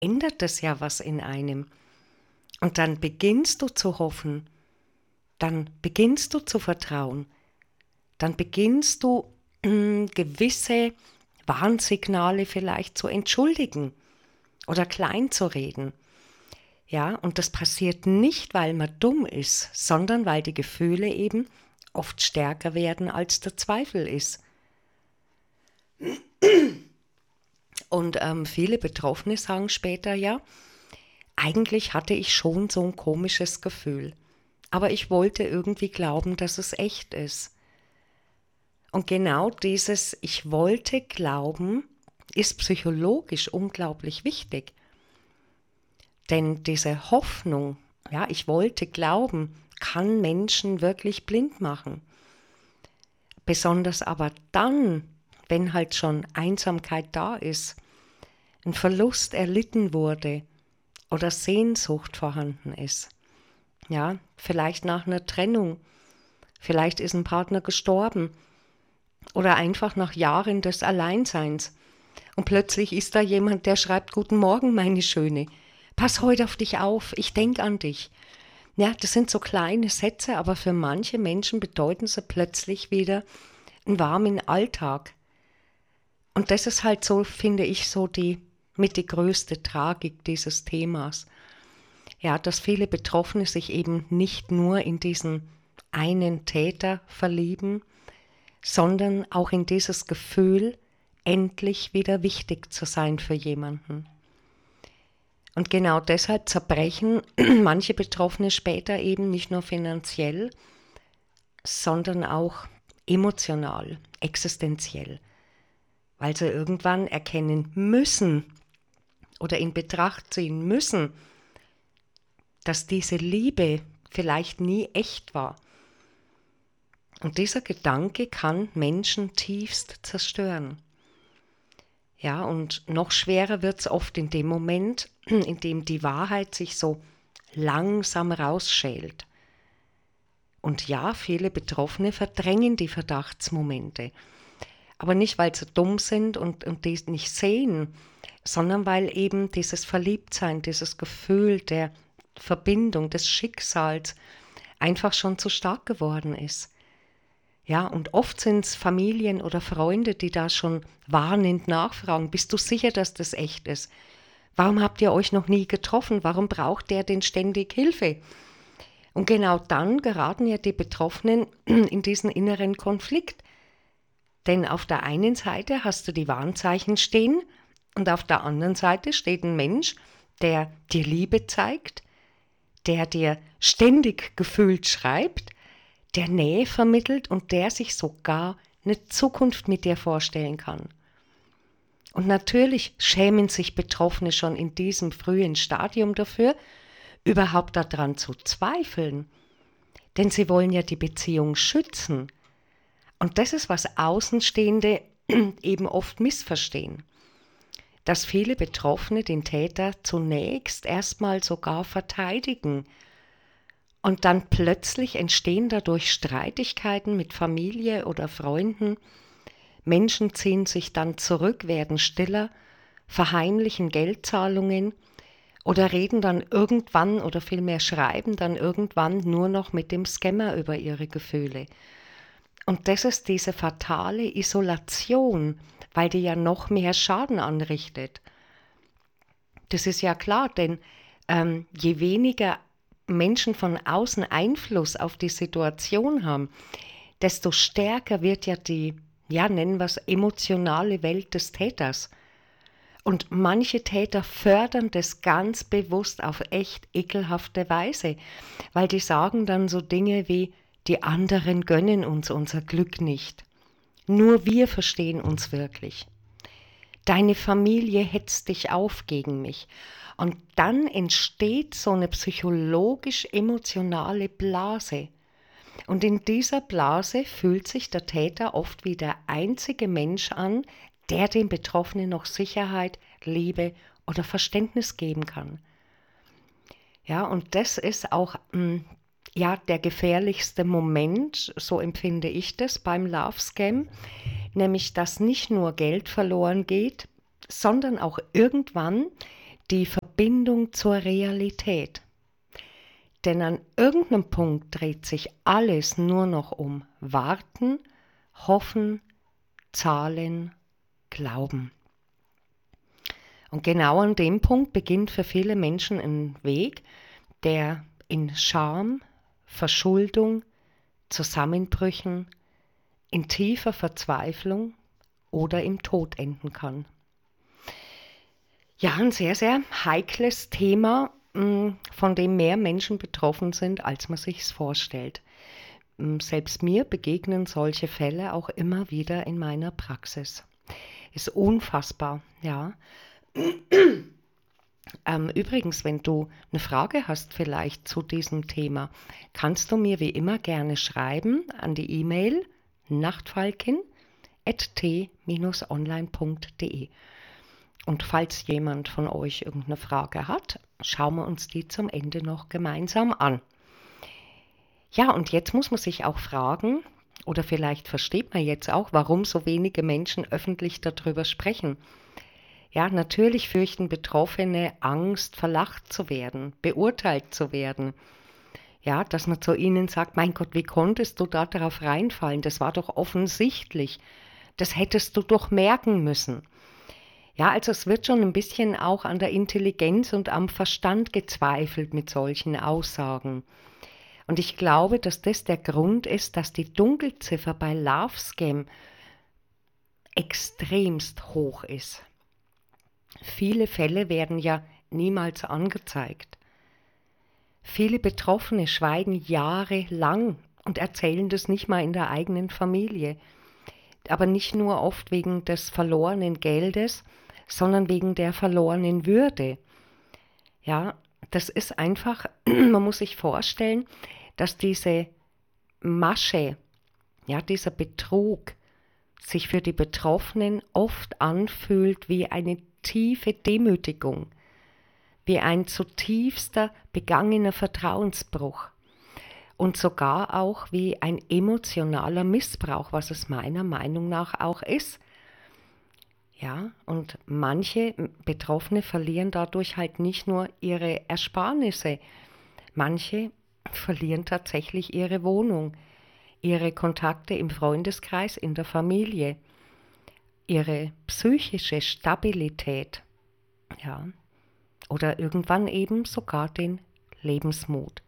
ändert das ja was in einem. Und dann beginnst du zu hoffen, dann beginnst du zu vertrauen, dann beginnst du gewisse Warnsignale vielleicht zu entschuldigen oder klein zu reden. Ja, und das passiert nicht, weil man dumm ist, sondern weil die Gefühle eben oft stärker werden, als der Zweifel ist. Und viele Betroffene sagen später, ja, eigentlich hatte ich schon so ein komisches Gefühl, aber ich wollte irgendwie glauben, dass es echt ist. Und genau dieses Ich wollte glauben ist psychologisch unglaublich wichtig. Denn diese Hoffnung, ja, ich wollte glauben, kann Menschen wirklich blind machen. Besonders aber dann, wenn halt schon Einsamkeit da ist, ein Verlust erlitten wurde oder Sehnsucht vorhanden ist. Ja, vielleicht nach einer Trennung, vielleicht ist ein Partner gestorben oder einfach nach Jahren des Alleinseins. Und plötzlich ist da jemand, der schreibt: Guten Morgen, meine Schöne. Pass heute auf dich auf, ich denke an dich. Ja, das sind so kleine Sätze, aber für manche Menschen bedeuten sie plötzlich wieder einen warmen Alltag. Und das ist halt so, finde ich, so die größte Tragik dieses Themas. Ja, dass viele Betroffene sich eben nicht nur in diesen einen Täter verlieben, sondern auch in dieses Gefühl, endlich wieder wichtig zu sein für jemanden. Und genau deshalb zerbrechen manche Betroffene später eben nicht nur finanziell, sondern auch emotional, existenziell, weil sie irgendwann erkennen müssen oder in Betracht ziehen müssen, dass diese Liebe vielleicht nie echt war. Und dieser Gedanke kann Menschen tiefst zerstören. Ja, und noch schwerer wird es oft in dem Moment, in dem die Wahrheit sich so langsam rausschält. Und ja, viele Betroffene verdrängen die Verdachtsmomente. Aber nicht, weil sie dumm sind und die nicht sehen, sondern weil eben dieses Verliebtsein, dieses Gefühl der Verbindung, des Schicksals einfach schon zu stark geworden ist. Ja, und oft sind es Familien oder Freunde, die da schon warnend nachfragen: Bist du sicher, dass das echt ist? Warum habt ihr euch noch nie getroffen? Warum braucht der denn ständig Hilfe? Und genau dann geraten ja die Betroffenen in diesen inneren Konflikt. Denn auf der einen Seite hast du die Warnzeichen stehen und auf der anderen Seite steht ein Mensch, der dir Liebe zeigt, der dir ständig gefühlt schreibt, der Nähe vermittelt und der sich sogar eine Zukunft mit dir vorstellen kann. Und natürlich schämen sich Betroffene schon in diesem frühen Stadium dafür, überhaupt daran zu zweifeln. Denn sie wollen ja die Beziehung schützen. Und das ist, was Außenstehende eben oft missverstehen. Dass viele Betroffene den Täter zunächst erstmal sogar verteidigen. Und dann plötzlich entstehen dadurch Streitigkeiten mit Familie oder Freunden. Menschen ziehen sich dann zurück, werden stiller, verheimlichen Geldzahlungen oder reden dann irgendwann oder vielmehr schreiben dann irgendwann nur noch mit dem Scammer über ihre Gefühle. Und das ist diese fatale Isolation, weil die ja noch mehr Schaden anrichtet. Das ist ja klar, denn je weniger Menschen von außen Einfluss auf die Situation haben, desto stärker wird ja die, ja, nennen wir es, emotionale Welt des Täters. Und manche Täter fördern das ganz bewusst auf echt ekelhafte Weise, weil die sagen dann so Dinge wie: Die anderen gönnen uns unser Glück nicht. Nur wir verstehen uns wirklich. Deine Familie hetzt dich auf gegen mich. Und dann entsteht so eine psychologisch-emotionale Blase. Und in dieser Blase fühlt sich der Täter oft wie der einzige Mensch an, der dem Betroffenen noch Sicherheit, Liebe oder Verständnis geben kann. Ja, und das ist auch ja, der gefährlichste Moment, so empfinde ich das beim Love Scam, nämlich dass nicht nur Geld verloren geht, sondern auch irgendwann die Verbindung zur Realität. Denn an irgendeinem Punkt dreht sich alles nur noch um Warten, Hoffen, Zahlen, Glauben. Und genau an dem Punkt beginnt für viele Menschen ein Weg, der in Scham, Verschuldung, Zusammenbrüchen, in tiefer Verzweiflung oder im Tod enden kann. Ja, ein sehr, sehr heikles Thema, von dem mehr Menschen betroffen sind, als man sich es vorstellt. Selbst mir begegnen solche Fälle auch immer wieder in meiner Praxis. Ist unfassbar, ja. Übrigens, wenn du eine Frage hast vielleicht zu diesem Thema, kannst du mir wie immer gerne schreiben an die E-Mail nachtfalkin@t-online.de. Und falls jemand von euch irgendeine Frage hat, schauen wir uns die zum Ende noch gemeinsam an. Ja, und jetzt muss man sich auch fragen, oder vielleicht versteht man jetzt auch, warum so wenige Menschen öffentlich darüber sprechen. Ja, natürlich fürchten Betroffene Angst, verlacht zu werden, beurteilt zu werden. Ja, dass man zu ihnen sagt, mein Gott, wie konntest du da darauf reinfallen? Das war doch offensichtlich. Das hättest du doch merken müssen. Ja, also es wird schon ein bisschen auch an der Intelligenz und am Verstand gezweifelt mit solchen Aussagen. Und ich glaube, dass das der Grund ist, dass die Dunkelziffer bei Love Scam extremst hoch ist. Viele Fälle werden ja niemals angezeigt. Viele Betroffene schweigen jahrelang und erzählen das nicht mal in der eigenen Familie. Aber nicht nur oft wegen des verlorenen Geldes, sondern wegen der verlorenen Würde. Ja, das ist einfach, man muss sich vorstellen, dass diese Masche, ja, dieser Betrug sich für die Betroffenen oft anfühlt wie eine tiefe Demütigung, wie ein zutiefster begangener Vertrauensbruch und sogar auch wie ein emotionaler Missbrauch, was es meiner Meinung nach auch ist. Ja, und manche Betroffene verlieren dadurch halt nicht nur ihre Ersparnisse, manche verlieren tatsächlich ihre Wohnung, ihre Kontakte im Freundeskreis, in der Familie, ihre psychische Stabilität, ja, oder irgendwann eben sogar den Lebensmut.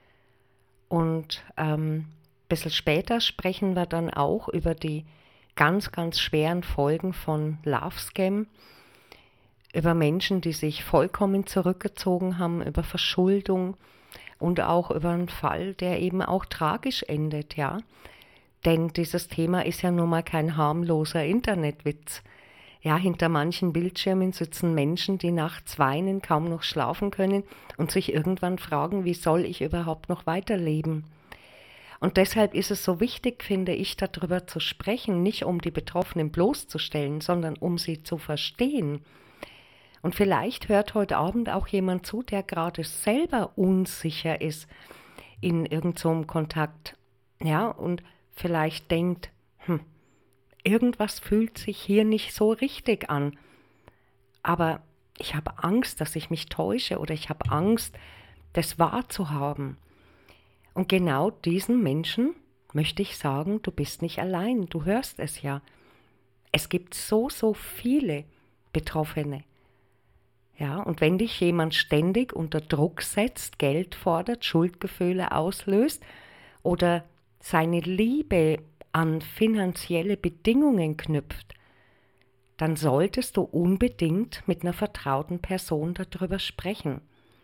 Und ein bisschen später sprechen wir dann auch über die ganz, ganz schweren Folgen von Love Scam, über Menschen, die sich vollkommen zurückgezogen haben, über Verschuldung und auch über einen Fall, der eben auch tragisch endet, ja. Denn dieses Thema ist ja nun mal kein harmloser Internetwitz. Ja, hinter manchen Bildschirmen sitzen Menschen, die nachts weinen, kaum noch schlafen können und sich irgendwann fragen, wie soll ich überhaupt noch weiterleben? Und deshalb ist es so wichtig, finde ich, darüber zu sprechen, nicht um die Betroffenen bloßzustellen, sondern um sie zu verstehen. Und vielleicht hört heute Abend auch jemand zu, der gerade selber unsicher ist in irgendeinem Kontakt, ja, und vielleicht denkt, irgendwas fühlt sich hier nicht so richtig an, aber ich habe Angst, dass ich mich täusche oder ich habe Angst, das wahrzuhaben. Und genau diesen Menschen möchte ich sagen, du bist nicht allein, du hörst es ja. Es gibt so, so viele Betroffene. Ja, und wenn dich jemand ständig unter Druck setzt, Geld fordert, Schuldgefühle auslöst oder seine Liebe an finanzielle Bedingungen knüpft, dann solltest du unbedingt mit einer vertrauten Person darüber sprechen.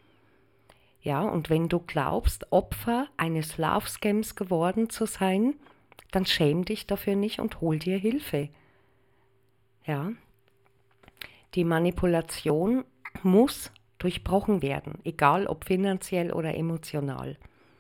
Ja, und wenn du glaubst, Opfer eines Love Scams geworden zu sein, dann schäm dich dafür nicht und hol dir Hilfe. Ja, die Manipulation muss durchbrochen werden, egal ob finanziell oder emotional.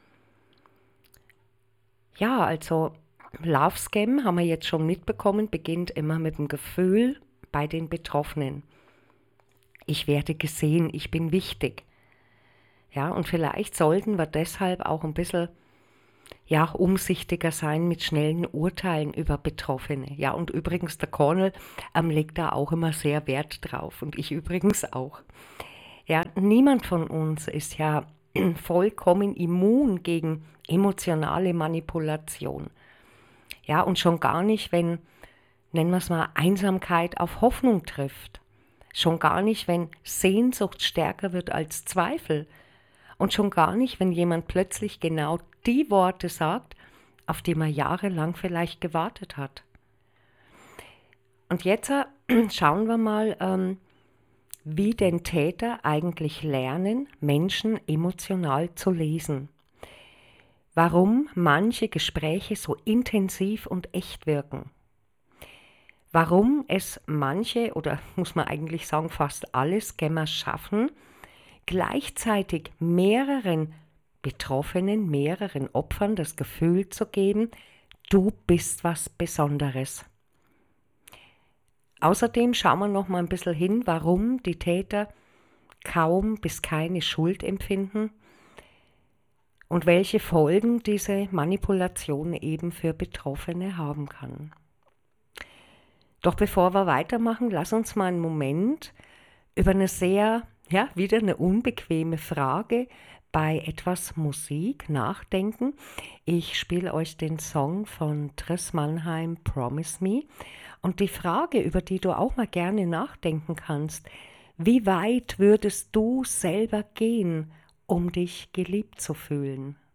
Ja, also Love Scam, haben wir jetzt schon mitbekommen, beginnt immer mit dem Gefühl bei den Betroffenen. Ich werde gesehen, ich bin wichtig. Ja, und vielleicht sollten wir deshalb auch ein bisschen umsichtiger sein mit schnellen Urteilen über Betroffene. Ja, und übrigens, der Cornel legt da auch immer sehr Wert drauf und ich übrigens auch. Ja, niemand von uns ist ja vollkommen immun gegen emotionale Manipulation. Ja, und schon gar nicht, wenn, nennen wir es mal, Einsamkeit auf Hoffnung trifft. Schon gar nicht, wenn Sehnsucht stärker wird als Zweifel. Und schon gar nicht, wenn jemand plötzlich genau die Worte sagt, auf die man jahrelang vielleicht gewartet hat. Und jetzt schauen wir mal, wie denn Täter eigentlich lernen, Menschen emotional zu lesen. Warum manche Gespräche so intensiv und echt wirken. Warum es manche, oder muss man eigentlich sagen, fast alle Scammer schaffen, gleichzeitig mehreren Betroffenen, mehreren Opfern das Gefühl zu geben, du bist was Besonderes. Außerdem schauen wir noch mal ein bisschen hin, warum die Täter kaum bis keine Schuld empfinden und welche Folgen diese Manipulation eben für Betroffene haben kann. Doch bevor wir weitermachen, lass uns mal einen Moment über eine wieder eine unbequeme Frage bei etwas Musik nachdenken. Ich spiele euch den Song von Triss Mannheim, Promise Me. Und die Frage, über die du auch mal gerne nachdenken kannst, wie weit würdest du selber gehen, um dich geliebt zu fühlen?